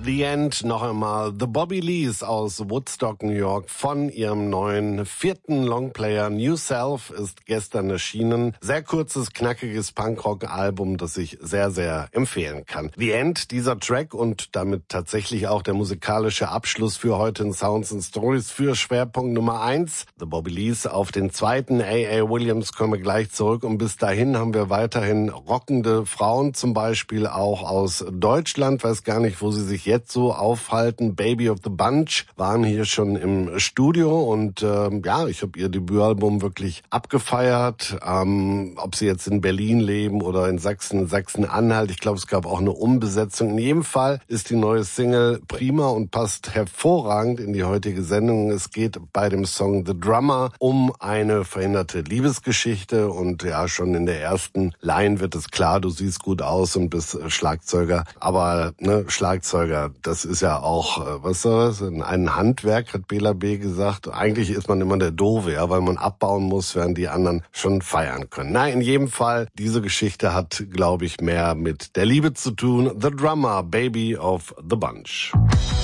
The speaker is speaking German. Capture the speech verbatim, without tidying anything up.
The End, noch einmal The Bobby Lees aus Woodstock, New York, von ihrem neuen vierten Longplayer New Self ist gestern erschienen. Sehr kurzes, knackiges Punkrock-Album, das ich sehr, sehr empfehlen kann. The End, dieser Track und damit tatsächlich auch der musikalische Abschluss für heute in Sounds and Stories für Schwerpunkt Nummer eins. The Bobby Lees auf den zweiten. A A. Williams kommen wir gleich zurück und bis dahin haben wir weiterhin rockende Frauen, zum Beispiel auch aus Deutschland. Weiß gar nicht, wo sie sich jetzt so aufhalten. Baby of the Bunch waren hier schon im Studio und ähm, ja, ich habe ihr Debütalbum wirklich abgefeiert. Ähm, ob sie jetzt in Berlin leben oder in Sachsen, Sachsen-Anhalt. Ich glaube, es gab auch eine Umbesetzung. In jedem Fall ist die neue Single prima und passt hervorragend in die heutige Sendung. Es geht bei dem Song The Drummer um eine verhinderte Liebesgeschichte und ja, schon in der ersten Line wird es klar, du siehst gut aus und bist Schlagzeuger. Aber ne, Schlagzeuger, das ist ja auch, was soll das, ein Handwerk, hat Bela B. gesagt. Eigentlich ist man immer der Doofe, ja, weil man abbauen muss, während die anderen schon feiern können. Na, in jedem Fall, diese Geschichte hat, glaube ich, mehr mit der Liebe zu tun. The Drummer, Baby of the Bunch.